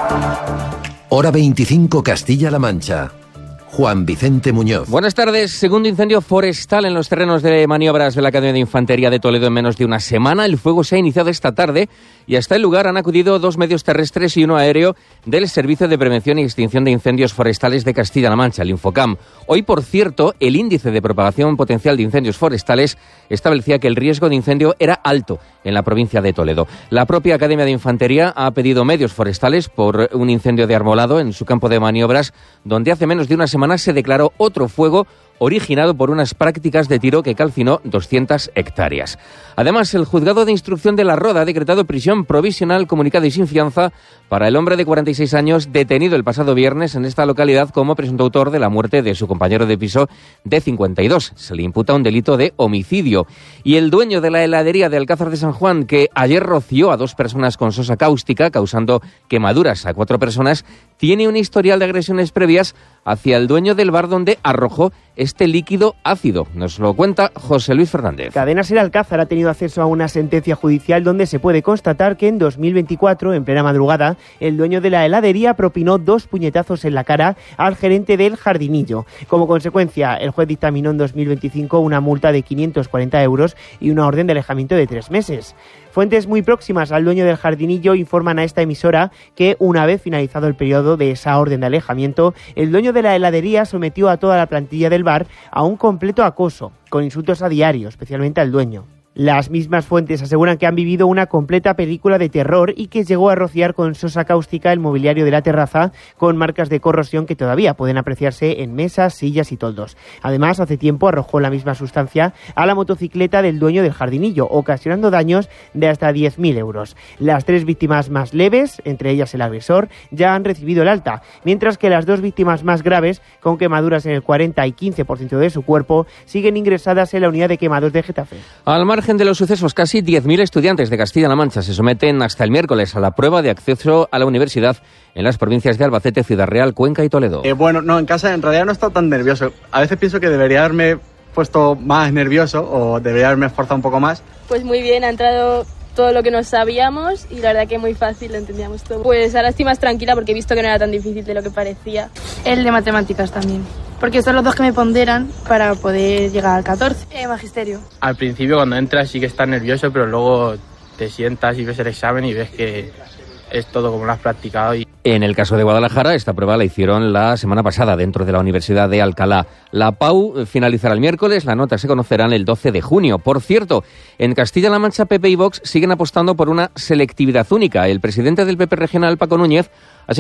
Hora 25, Castilla-La Mancha. Juan Vicente Muñoz. Buenas tardes. Segundo incendio forestal en los terrenos de maniobras de la Academia de Infantería de Toledo en menos de una semana. El fuego se ha iniciado esta tarde y hasta el lugar han acudido 2 medios terrestres y 1 aéreo del Servicio de Prevención y Extinción de Incendios Forestales de Castilla-La Mancha, el Infocam. Hoy, por cierto, el índice de propagación potencial de incendios forestales establecía que el riesgo de incendio era alto en la provincia de Toledo. La propia Academia de Infantería ha pedido medios forestales por un incendio de arbolado en su campo de maniobras, donde hace menos de una semana se declaró otro fuego originado por unas prácticas de tiro que calcinó 200 hectáreas. Además, el Juzgado de Instrucción de La Roda ha decretado prisión provisional comunicada y sin fianza para el hombre de 46 años detenido el pasado viernes en esta localidad como presunto autor de la muerte de su compañero de piso de 52. Se le imputa un delito de homicidio. Y el dueño de la heladería de Alcázar de San Juan, que ayer roció a 2 personas con sosa cáustica, causando quemaduras a 4 personas, tiene un historial de agresiones previas hacia el dueño del bar donde arrojó este líquido ácido. Nos lo cuenta José Luis Fernández. Cadena Ser Alcázar ha tenido acceso a una sentencia judicial donde se puede constatar que en 2024, en plena madrugada, el dueño de la heladería propinó 2 puñetazos en la cara al gerente del Jardinillo. Como consecuencia, el juez dictaminó en 2025 una multa de 540 euros y una orden de alejamiento de 3 meses. Fuentes muy próximas al dueño del Jardinillo informan a esta emisora que, una vez finalizado el periodo de esa orden de alejamiento, el dueño de la heladería sometió a toda la plantilla del bar a un completo acoso, con insultos a diario, especialmente al dueño. Las mismas fuentes aseguran que han vivido una completa película de terror y que llegó a rociar con sosa cáustica el mobiliario de la terraza con marcas de corrosión que todavía pueden apreciarse en mesas, sillas y toldos. Además, hace tiempo arrojó la misma sustancia a la motocicleta del dueño del Jardinillo, ocasionando daños de hasta 10.000 euros. Las 3 víctimas más leves, entre ellas el agresor, ya han recibido el alta, mientras que las 2 víctimas más graves, con quemaduras en el 40 y 15% de su cuerpo, siguen ingresadas en la unidad de quemados de Getafe. Al margen de los sucesos, casi 10.000 estudiantes de Castilla-La Mancha se someten hasta el miércoles a la prueba de acceso a la universidad en las provincias de Albacete, Ciudad Real, Cuenca y Toledo. En casa en realidad no he estado tan nervioso. A veces pienso que debería haberme puesto más nervioso o debería haberme esforzado un poco más. Pues muy bien, ha entrado todo lo que no sabíamos y la verdad que muy fácil, lo entendíamos todo. Pues ahora estoy más tranquila porque he visto que no era tan difícil de lo que parecía. El de matemáticas también, porque son los 2 que me ponderan para poder llegar al 14. Magisterio. Al principio cuando entras sí que estás nervioso, pero luego te sientas y ves el examen y ves que es todo como lo has practicado. En el caso de Guadalajara, esta prueba la hicieron la semana pasada dentro de la Universidad de Alcalá. La PAU finalizará el miércoles, las notas se conocerán el 12 de junio. Por cierto, en Castilla-La Mancha, PP y Vox siguen apostando por una selectividad única. El presidente del PP regional, Paco Núñez,